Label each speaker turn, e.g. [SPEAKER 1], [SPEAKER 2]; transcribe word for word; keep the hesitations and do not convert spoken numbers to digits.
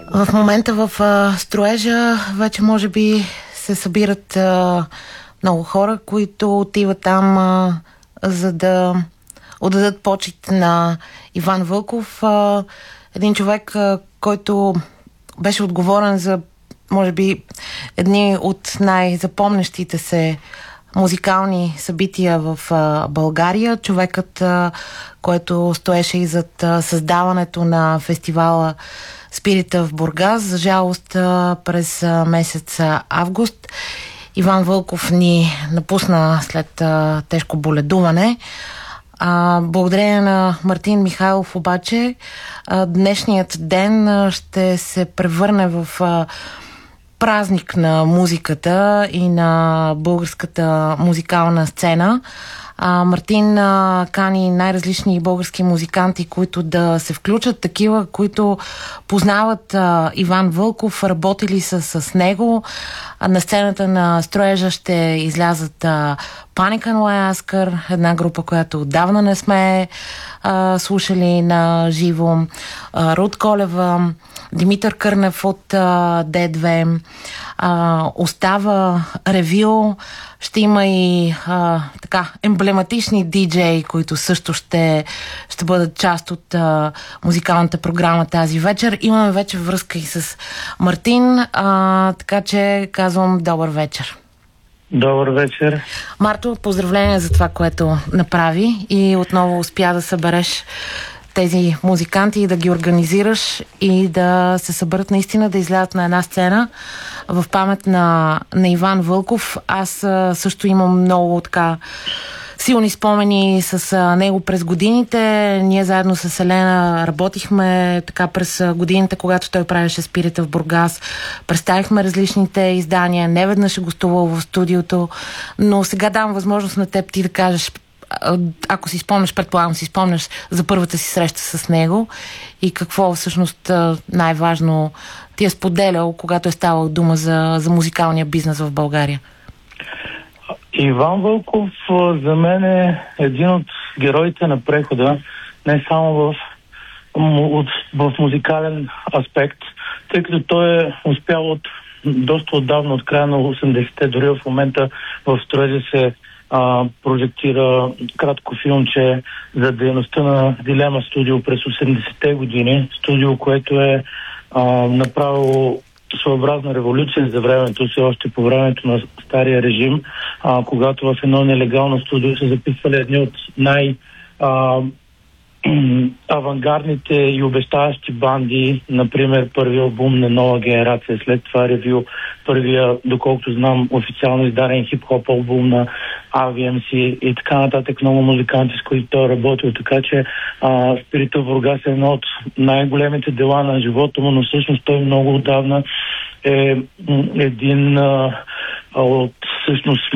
[SPEAKER 1] В момента в а, строежа вече може би се събират а, много хора, които отиват там а, за да отдадат почит на Иван Вълков. А, един човек, а, който беше отговорен за, може би, едни от най-запомнящите се музикални събития в а, България. Човекът, а, който стоеше и зад а, създаването на фестивала Спирита в Бургас. За жалост, а, през а, месец а, август Иван Вълков ни напусна след а, тежко боледуване. А, благодарение на Мартин Михайлов обаче, а, днешният ден а, ще се превърне в а, празник на музиката и на българската музикална сцена. А, Мартин а, кани най-различни български музиканти, които да се включат, такива, които познават а, Иван Вълков, работили са с него. А, на сцената на строежа ще излязат а, Паника на Лаяскър, една група, която отдавна не сме а, слушали на живо. А, Руд Колева, Димитър Кърнев от а, Д две, а, остава ревю, ще има и а, така емблематични диджеи, които също ще, ще бъдат част от а, музикалната програма тази вечер. Имаме вече връзка и с Мартин, а, така че казвам добър вечер.
[SPEAKER 2] Добър вечер.
[SPEAKER 1] Марто, поздравления за това, което направи и отново успя да събереш тези музиканти и да ги организираш и да се съберат наистина, да излязат на една сцена в памет на, на Иван Вълков. Аз а, също имам много така силни спомени с а, него през годините. Ние заедно с Елена работихме така през годините, когато той правеше Спирита в Бургас. Представихме различните издания. Неведнъж е гостувал в студиото, но сега давам възможност на теб ти да кажеш, ако си спомняш, предполагам си спомняш за първата си среща с него и какво всъщност най-важно ти е споделял, когато е ставал дума за, за музикалния бизнес в България.
[SPEAKER 2] Иван Вълков за мен е един от героите на прехода, не само в, в, в музикален аспект, тъй като той е успял от доста отдавна, от края на осемдесетте, дори в момента в строежа се а, прожектира кратко филмче за дейността на Дилема студио през осемдесетте години. Студио, което е а, направило своеобразна революция за времето си, още по времето на стария режим, а, когато в едно нелегално студио са записвали едни от най- а, авангардните и обещаващи банди, например първият албум на Нова генерация, след това ревю, първия, доколкото знам, официално издаден хип-хоп албум на Ар Ви Ем Си и така нататък, много музиканти, с които той е работил, така че а, Спирита в Бургас е едно от най-големите дела на живота му, но всъщност той много отдавна е един а, от всъщност